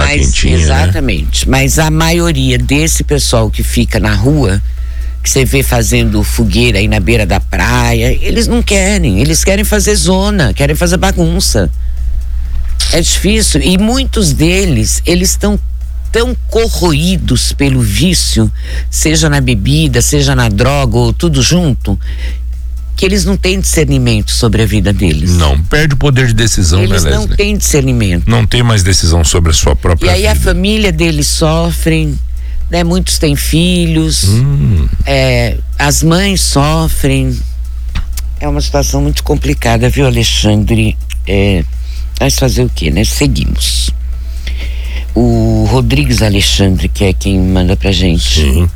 quentinha, exatamente, né? Mas a maioria desse pessoal que fica na rua, que você vê fazendo fogueira aí na beira da praia, eles não querem, eles querem fazer zona, querem fazer bagunça. É difícil, e muitos deles, eles estão tão corroídos pelo vício, seja na bebida, seja na droga ou tudo junto, que eles não têm discernimento sobre a vida deles. Não, perde o poder de decisão, eles, né, Leslie? Não têm discernimento. Não tem mais decisão sobre a sua própria vida. E aí a família deles sofrem, né? Muitos têm filhos, as mães sofrem. É uma situação muito complicada, viu, Alexandre? Mas fazer o quê, né? Seguimos. O Rodrigues Alexandre, que é quem manda pra gente. Sim.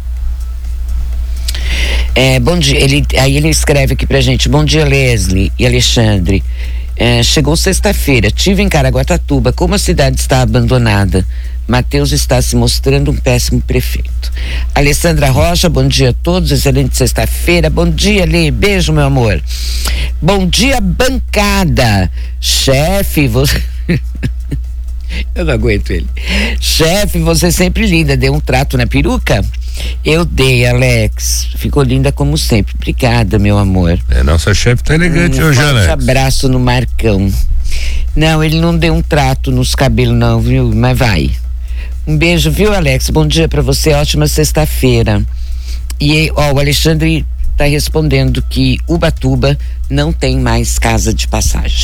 Bom dia, ele escreve aqui pra gente: bom dia, Leslie e Alexandre. Chegou sexta-feira, estive em Caraguatatuba. Como a cidade está abandonada, Matheus está se mostrando um péssimo prefeito. Alessandra Rocha, bom dia a todos, excelente sexta-feira. Bom dia, Lê, beijo, meu amor. Bom dia, bancada. Chefe, você... Eu não aguento ele. Chefe, você sempre linda. Deu um trato na peruca? Eu dei, Alex. Ficou linda como sempre. Obrigada, meu amor. Nossa chefe tá elegante hoje, Alex. Um abraço no Marcão. Não, ele não deu um trato nos cabelos não, viu? Mas vai. Um beijo, viu, Alex? Bom dia pra você, ótima sexta-feira. E, o Alexandre tá respondendo que Ubatuba não tem mais casa de passagem.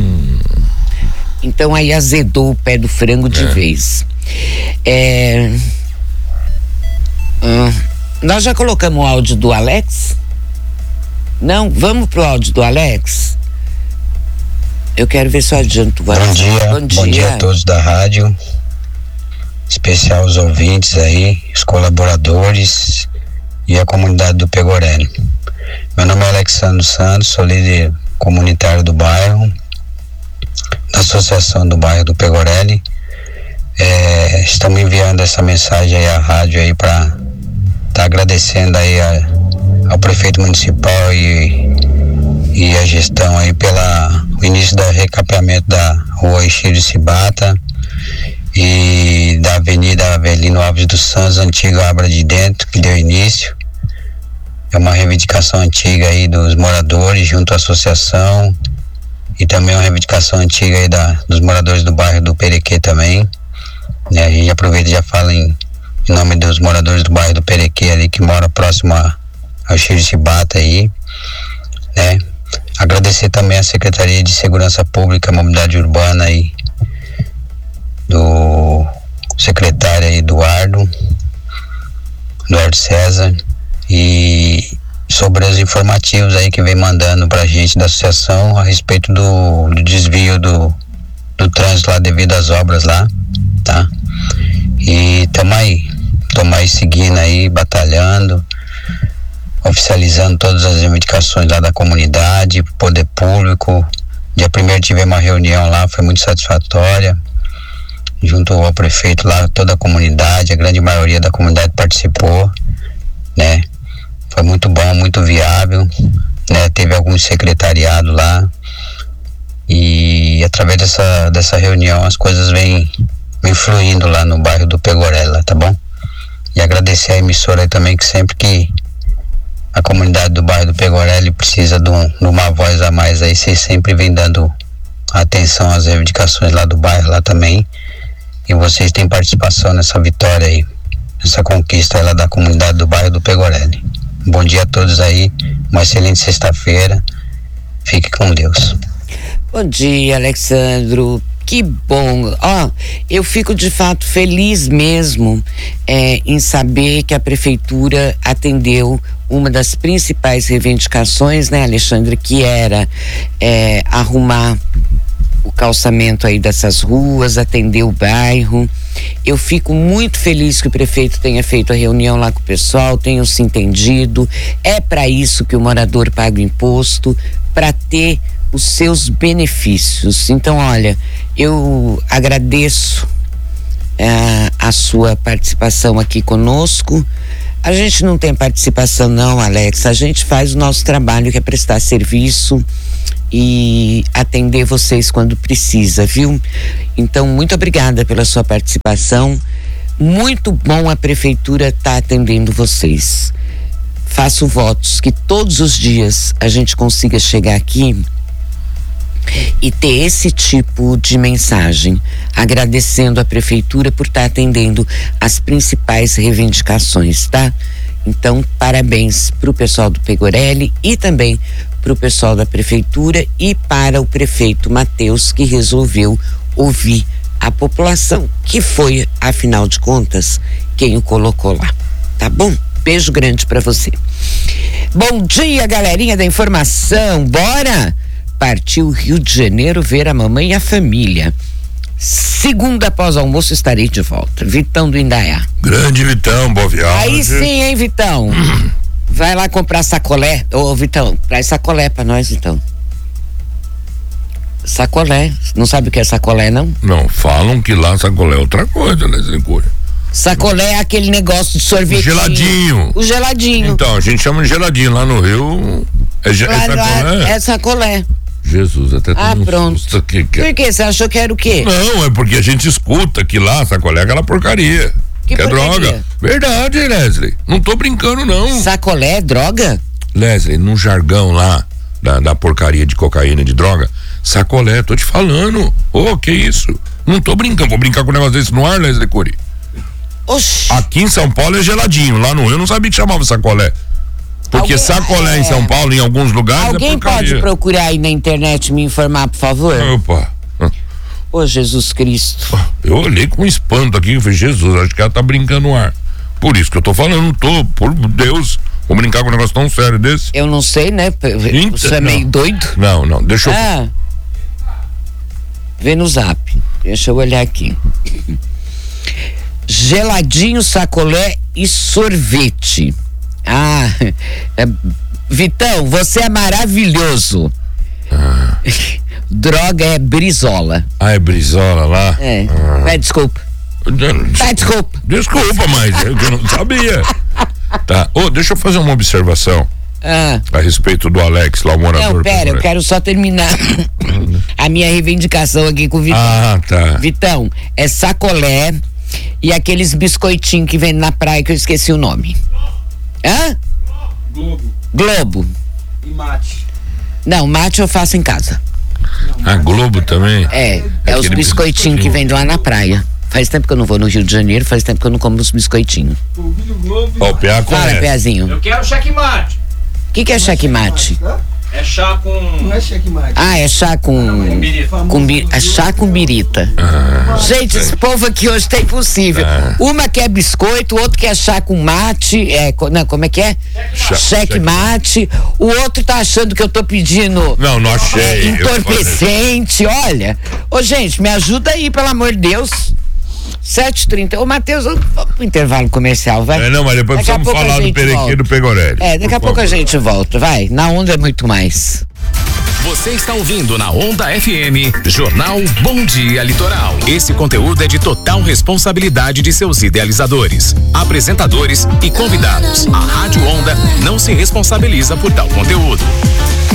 Então aí azedou o pé do frango de vez. Nós já colocamos o áudio do Alex? Não? Vamos pro áudio do Alex? Eu quero ver se eu adianto. Bom dia a todos da rádio, especial os ouvintes aí, os colaboradores e a comunidade do Pegorelli. Meu nome é Alexandre Santos, sou líder comunitário do bairro, da Associação do Bairro do Pegorelli. Estamos enviando essa mensagem aí à rádio aí para estar agradecendo aí ao prefeito municipal e a gestão aí pelo início do recapeamento da rua Eixeiro de Cibata e da Avenida Avelino Alves dos Santos, antiga Abra de Dentro, que deu início. É uma reivindicação antiga aí dos moradores junto à associação, e também uma reivindicação antiga aí dos moradores do bairro do Perequê também, né? A gente aproveita e já fala em nome dos moradores do bairro do Perequê ali, que mora próximo ao Eixeiro de Cibata aí, né? Agradecer também a Secretaria de Segurança Pública, Mobilidade Urbana aí, do secretário aí Eduardo César, e sobre os informativos aí que vem mandando pra gente da associação a respeito do desvio do trânsito lá devido às obras lá, tá? E tamo aí seguindo aí, batalhando, oficializando todas as reivindicações lá da comunidade, poder público. Dia 1º tivemos uma reunião lá, foi muito satisfatória, junto ao prefeito lá, toda a comunidade, a grande maioria da comunidade participou, né? Foi muito bom, muito viável, né? Teve alguns secretariados lá e através dessa reunião as coisas vêm fluindo lá no bairro do Pegorelli, tá bom? E agradecer a emissora aí também, que sempre que a comunidade do bairro do Pegorelli precisa de uma voz a mais aí, vocês sempre vêm dando atenção às reivindicações lá do bairro lá também, e vocês têm participação nessa vitória aí, nessa conquista aí lá da comunidade do bairro do Pegorelli. Bom dia a todos aí, uma excelente sexta-feira, fique com Deus. Bom dia, Alexandro, que bom. Eu fico de fato feliz mesmo em saber que a prefeitura atendeu uma das principais reivindicações, né, Alexandre, que era arrumar o calçamento aí dessas ruas, atender o bairro. Eu fico muito feliz que o prefeito tenha feito a reunião lá com o pessoal, tenham se entendido. É para isso que o morador paga o imposto, para ter os seus benefícios. Então, olha, eu agradeço a sua participação aqui conosco, A gente não tem participação não, Alex. A gente faz o nosso trabalho, que é prestar serviço e atender vocês quando precisa, viu? Então, muito obrigada pela sua participação. Muito bom a prefeitura estar atendendo vocês. Faço votos que todos os dias a gente consiga chegar aqui e ter esse tipo de mensagem, agradecendo a prefeitura por estar atendendo as principais reivindicações, tá? Então, parabéns para o pessoal do Pegorelli e também para o pessoal da prefeitura e para o prefeito Matheus, que resolveu ouvir a população, que foi, afinal de contas, quem o colocou lá, tá bom? Beijo grande para você. Bom dia, galerinha da informação, bora? Partiu Rio de Janeiro ver a mamãe e a família. Segunda após almoço estarei de volta. Vitão do Indaiá. Grande Vitão, boa viagem. Aí sim, hein, Vitão? Vai lá comprar sacolé. Ô, Vitão, traz sacolé pra nós, então. Sacolé. Não sabe o que é sacolé, não? Não, falam que lá sacolé é outra coisa, né, Zicuri? Sacolé é aquele negócio de sorvete. O geladinho. O geladinho. Então, a gente chama de geladinho. Lá no Rio é sacolé. É sacolé. Jesus, até pronto. Por que você achou que era o quê? Não, é porque a gente escuta que lá sacolé é aquela porcaria. Que é droga. Verdade, Leslie. Não tô brincando, não. Sacolé é droga? Leslie, no jargão lá da porcaria de cocaína, de droga, sacolé, tô te falando. Que isso? Não tô brincando. Vou brincar com um negócio desse no ar, Leslie Cury. Oxi. Aqui em São Paulo é geladinho. Lá no Rio eu não sabia que chamava sacolé. Porque sacolé em São Paulo, em alguns lugares, alguém pode procurar aí na internet e me informar, por favor? Opa. Ô, Jesus Cristo. Eu olhei com espanto aqui e falei, Jesus, acho que ela tá brincando no ar. Por isso que eu tô falando, por Deus, vou brincar com um negócio tão sério desse. Eu não sei, né? Você é meio doido? Não, deixa eu... Vê no zap, deixa eu olhar aqui. Geladinho, sacolé e sorvete. Vitão, você é maravilhoso. Droga é Brizola. É Brizola lá? É. Vai, desculpa. Desculpa. Desculpa, mas eu não sabia. Tá. Deixa eu fazer uma observação a respeito do Alex, lá o morador. Não, pera, eu quero só terminar a minha reivindicação aqui com o Vitão. Tá. Vitão, é sacolé e aqueles biscoitinhos que vem na praia que eu esqueci o nome. Globo. E mate. Não, mate eu faço em casa. Globo também? É os biscoitinhos que vem lá na praia. Faz tempo que eu não vou no Rio de Janeiro, faz tempo que eu não como os biscoitinhos. O Pia conhece. Fala, Piazinho. Eu quero checkmate. O que é checkmate? É chá com... Não é checkmate. É chá com... É chá com birita. Gente, esse povo aqui hoje tá impossível. Uma quer biscoito, o outro quer chá com mate. Como é que é? Checkmate. O outro tá achando que eu tô pedindo... Não achei. Entorpecente, olha. Gente, me ajuda aí, pelo amor de Deus. 7h30. Ô, Matheus, vamos pro intervalo comercial, vai? Mas depois precisamos falar do Perequê do Pegorelli. Daqui a pouco a gente volta, vai. Na Onda é muito mais. Você está ouvindo na Onda FM, Jornal Bom Dia Litoral. Esse conteúdo é de total responsabilidade de seus idealizadores, apresentadores e convidados. A Rádio Onda não se responsabiliza por tal conteúdo.